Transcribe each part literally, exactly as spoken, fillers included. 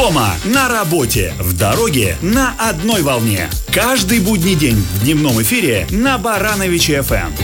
Дома, на работе, в дороге, на одной волне. Каждый будний день в дневном эфире на Барановичи эф эм.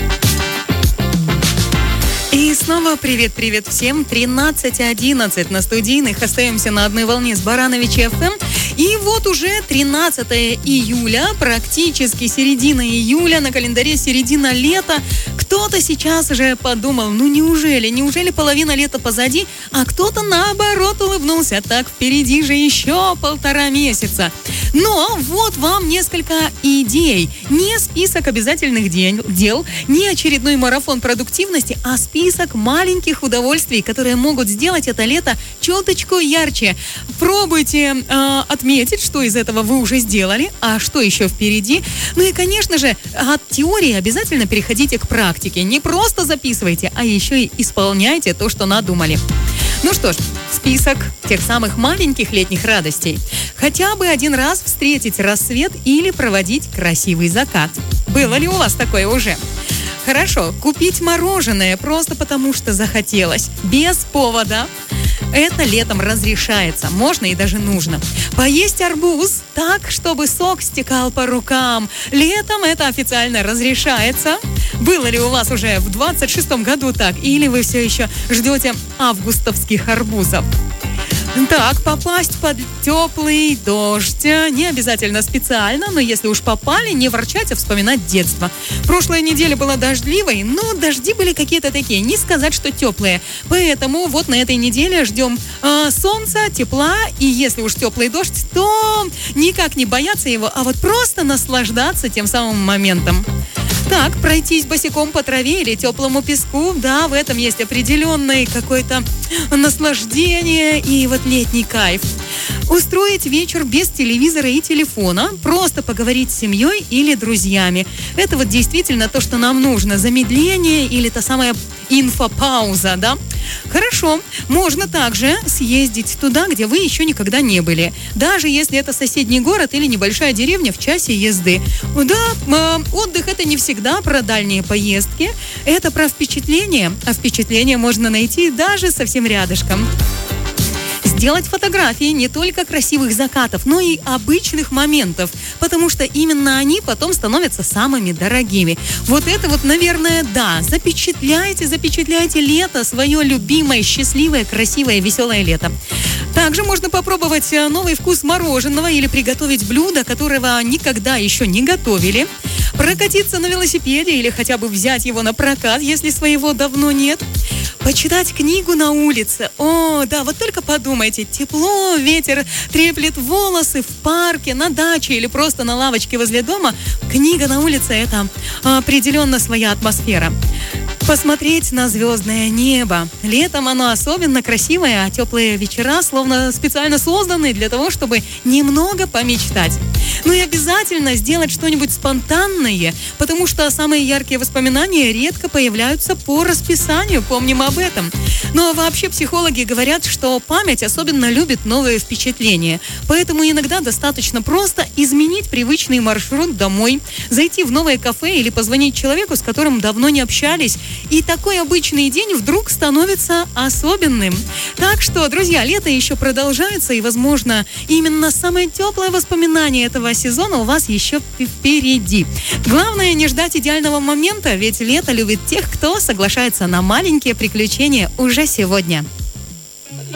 И снова привет-привет всем. тринадцать одиннадцать на студийных. Остаемся на одной волне с Барановичи эф эм. И вот уже тринадцатое июля, практически середина июля, на календаре середина лета. Кто-то сейчас уже подумал, ну неужели, неужели половина лета позади, а кто-то наоборот улыбнулся. Так, впереди же еще полтора месяца. Но вот вам несколько идей. Не список обязательных дел, не очередной марафон продуктивности, а список маленьких удовольствий, которые могут сделать это лето чуточку ярче. Пробуйте э, отметить, что из этого вы уже сделали, а что еще впереди. Ну и, конечно же, от теории обязательно переходите к практике. Не просто записывайте, а еще и исполняйте то, что надумали. Ну что ж, список тех самых маленьких летних радостей. Хотя бы один раз встретить рассвет или проводить красивый закат. Было ли у вас такое уже? Хорошо, купить мороженое просто потому, что захотелось. Без повода. Это летом разрешается. Можно и даже нужно. Поесть арбуз так, чтобы сок стекал по рукам. Летом это официально разрешается. Было ли у вас уже в двадцать шестом году так? Или вы все еще ждете августовских арбузов? Так, попасть под теплый дождь. Не обязательно специально, но если уж попали, не ворчать, а вспоминать детство. Прошлая неделя была дождливой, но дожди были какие-то такие, не сказать, что теплые. Поэтому вот на этой неделе ждем э, солнца, тепла, и если уж теплый дождь, то никак не бояться его, а вот просто наслаждаться тем самым моментом. Так, пройтись босиком по траве или теплому песку, да, в этом есть определенное какое-то наслаждение и вот летний кайф. Устроить вечер без телевизора и телефона, просто поговорить с семьей или друзьями. Это вот действительно то, что нам нужно. Замедление или та самая инфопауза, да? Хорошо, можно также съездить туда, где вы еще никогда не были. Даже если это соседний город или небольшая деревня в часе езды. Да, отдых это не всегда про дальние поездки. Это про впечатления. А впечатления можно найти даже совсем рядышком. Сделать фотографии не только красивых закатов, но и обычных моментов, потому что именно они потом становятся самыми дорогими. Вот это вот, наверное, да, запечатляйте, запечатляйте лето, свое любимое, счастливое, красивое, веселое лето. Также можно попробовать новый вкус мороженого или приготовить блюдо, которого никогда еще не готовили. Прокатиться на велосипеде или хотя бы взять его на прокат, если своего давно нет. Почитать книгу на улице. О, да, вот только подумайте. Тепло, ветер треплет волосы в парке, на даче или просто на лавочке возле дома. Книга на улице – это определенно своя атмосфера. Посмотреть на звездное небо. Летом оно особенно красивое, а теплые вечера словно специально созданы для того, чтобы немного помечтать. Ну и обязательно сделать что-нибудь спонтанное, потому что самые яркие воспоминания редко появляются по расписанию, помним об этом. Ну а вообще психологи говорят, что память особенно любит новые впечатления, поэтому иногда достаточно просто изменить привычный маршрут домой, зайти в новое кафе или позвонить человеку, с которым давно не общались, и такой обычный день вдруг становится особенным. Так что, друзья, лето еще продолжается, и, возможно, именно самое теплое воспоминание этого сезона у вас еще впереди. Главное не ждать идеального момента, ведь лето любит тех, кто соглашается на маленькие приключения уже сегодня.